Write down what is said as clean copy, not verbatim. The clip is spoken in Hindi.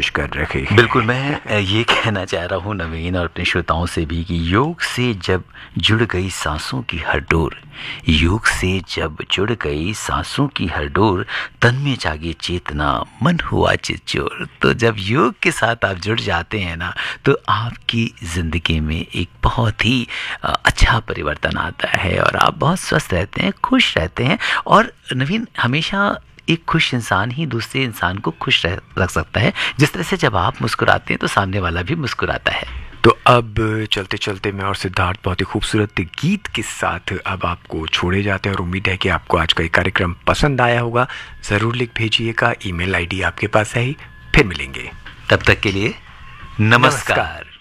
कोशिश कर रहे हैं। बिल्कुल, मैं ये कहना चाह रहा हूँ नवीन और अपने श्रोताओं से भी कि योग से जब जुड़ गई सांसों की हर डोर, योग से जब जुड़ गई सांसों की हर डोर, तन में जागी चेतना, मन हुआ चितचोर। तो जब योग के साथ आप जुड़ जाते हैं ना, तो आपकी ज़िंदगी में एक बहुत ही अच्छा परिवर्तन आता है और आप बहुत स्वस्थ रहते हैं, खुश रहते हैं। और नवीन, हमेशा एक खुश इंसान ही दूसरे इंसान को खुश रख सकता है। जिस तरह से जब आप मुस्कुराते हैं तो सामने वाला भी मुस्कुराता है। तो अब चलते चलते मैं और सिद्धार्थ बहुत ही खूबसूरत गीत के साथ अब आपको छोड़े जाते हैं और उम्मीद है कि आपको आज का ये कार्यक्रम पसंद आया होगा। ज़रूर लिख भेजिएगा, ईमेल आईडी आपके पास है ही। फिर मिलेंगे, तब तक के लिए नमस्कार।